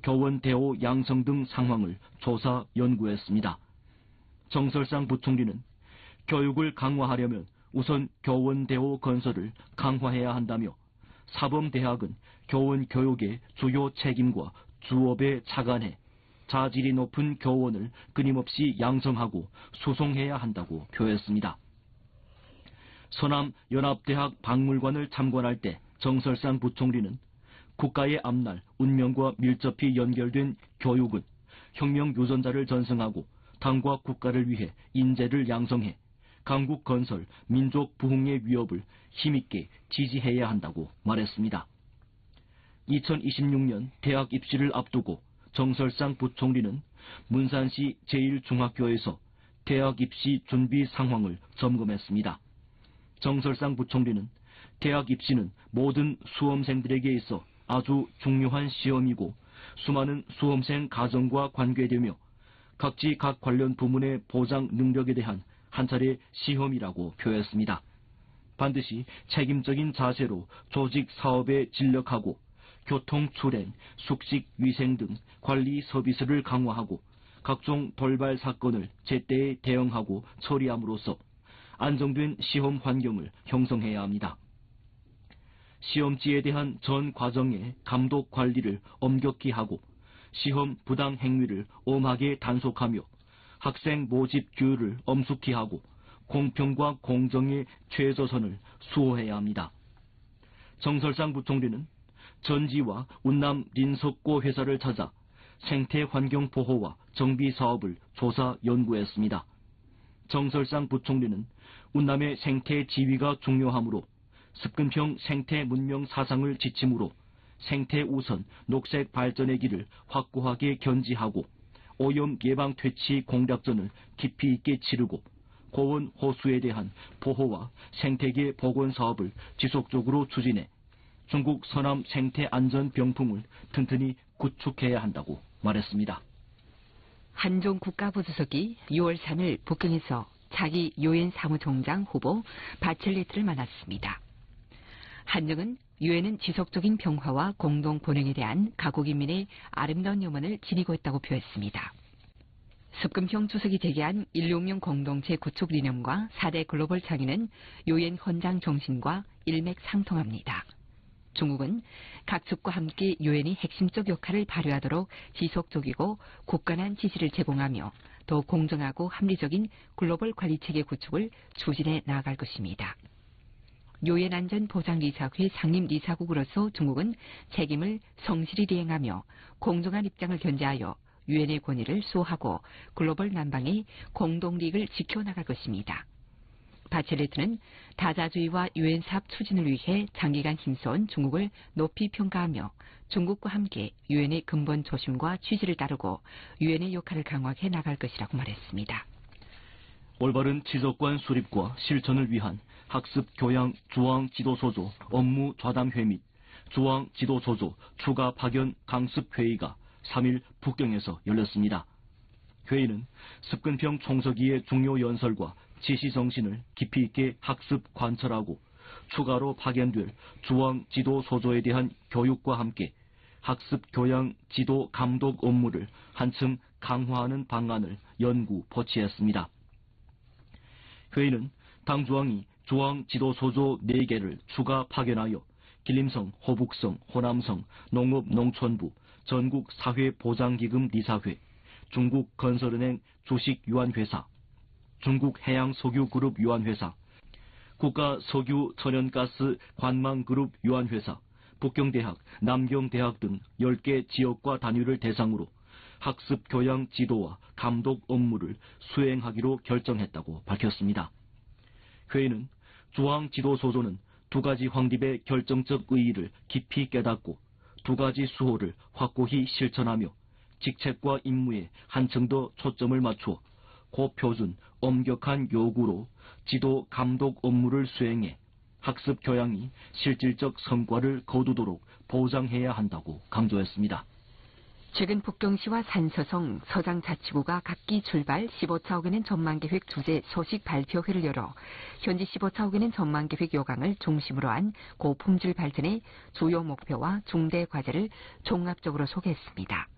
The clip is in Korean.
교원 대호 양성 등 상황을 조사 연구했습니다. 정설상 부총리는 교육을 강화하려면 우선 교원 대호 건설을 강화해야 한다며 사범대학은 교원 교육의 주요 책임과 주업에 착안해 자질이 높은 교원을 끊임없이 양성하고 수송해야 한다고 표했습니다. 서남연합대학 박물관을 참관할 때 정설상 부총리는 국가의 앞날 운명과 밀접히 연결된 교육은 혁명 유전자를 전승하고 당과 국가를 위해 인재를 양성해 강국 건설, 민족 부흥의 위협을 힘있게 지지해야 한다고 말했습니다. 2026년 대학 입시를 앞두고 정설상 부총리는 문산시 제1중학교에서 대학 입시 준비 상황을 점검했습니다. 정설상 부총리는 대학 입시는 모든 수험생들에게 있어 아주 중요한 시험이고 수많은 수험생 가정과 관계되며 각지 각 관련 부문의 보장 능력에 대한 한 차례 시험이라고 표했습니다. 반드시 책임적인 자세로 조직 사업에 진력하고 교통 출행, 숙식 위생 등 관리 서비스를 강화하고 각종 돌발 사건을 제때에 대응하고 처리함으로써 안정된 시험 환경을 형성해야 합니다. 시험지에 대한 전 과정의 감독 관리를 엄격히 하고 시험 부당 행위를 엄하게 단속하며 학생 모집 규율을 엄숙히 하고 공평과 공정의 최저선을 수호해야 합니다. 정설상 부총리는 전지와 운남 린석고 회사를 찾아 생태환경 보호와 정비 사업을 조사 연구했습니다. 정설상 부총리는 운남의 생태 지위가 중요하므로 습근평 생태 문명 사상을 지침으로 생태 우선 녹색 발전의 길을 확고하게 견지하고 오염 예방 퇴치 공략전을 깊이 있게 치르고 고원 호수에 대한 보호와 생태계 복원 사업을 지속적으로 추진해 중국 서남 생태 안전 병풍을 튼튼히 구축해야 한다고 말했습니다. 한종 국가부주석이 6월 3일 북경에서 차기 유엔 사무총장 후보 바첼레트를 만났습니다. 한정은 유엔은 지속적인 평화와 공동 번영에 대한 각국 인민의 아름다운 염원을 지니고 있다고 표했습니다. 습근평 주석이 제기한 인류운명 공동체 구축理念과 4대 글로벌 창의는 유엔 헌장 정신과 일맥상통합니다. 중국은 각축과 함께 유엔이 핵심적 역할을 발휘하도록 지속적이고 굳건한 지지를 제공하며 더 공정하고 합리적인 글로벌 관리체계 구축을 추진해 나아갈 것입니다. 유엔 안전보장이사회 상임이사국으로서 중국은 책임을 성실히 이행하며 공정한 입장을 견제하여 유엔의 권위를 수호하고 글로벌 난방의 공동리익을 지켜나갈 것입니다. 바첼레트는 다자주의와 유엔 사업 추진을 위해 장기간 힘써온 중국을 높이 평가하며 중국과 함께 유엔의 근본 조심과 취지를 따르고 유엔의 역할을 강화해 나갈 것이라고 말했습니다. 올바른 지적관 수립과 실천을 위한 학습 교양 중앙지도소조 업무 좌담회 및 중앙지도소조 추가 파견 강습회의가 3일 북경에서 열렸습니다. 회의는 습근평 총서기의 중요 연설과 지시 정신을 깊이 있게 학습 관철하고 추가로 파견될 중앙지도소조에 대한 교육과 함께 학습 교양 지도 감독 업무를 한층 강화하는 방안을 연구 포치했습니다. 회의는 당중앙이 중앙지도소조 4개를 추가 파견하여 길림성, 호북성, 호남성, 농업농촌부, 전국사회보장기금 리사회, 중국건설은행 주식유한회사, 중국해양석유그룹 유한회사, 국가석유천연가스 관망그룹 유한회사, 북경대학, 남경대학 등 10개 지역과 단위를 대상으로 학습 교양 지도와 감독 업무를 수행하기로 결정했다고 밝혔습니다. 회의는 중앙지도소조는 2가지 확립의 결정적 의의를 깊이 깨닫고 2가지 수호를 확고히 실천하며 직책과 임무에 한층 더 초점을 맞추어 고표준, 엄격한 요구로 지도 감독 업무를 수행해 학습 교양이 실질적 성과를 거두도록 보장해야 한다고 강조했습니다. 최근 북경시와 산서성, 서장자치구가 각기 출발 15차 억엔엔 전망계획 주제 소식 발표회를 열어 현지 15차 억엔엔 전망계획 요강을 중심으로 한 고품질 발전의 주요 목표와 중대 과제를 종합적으로 소개했습니다.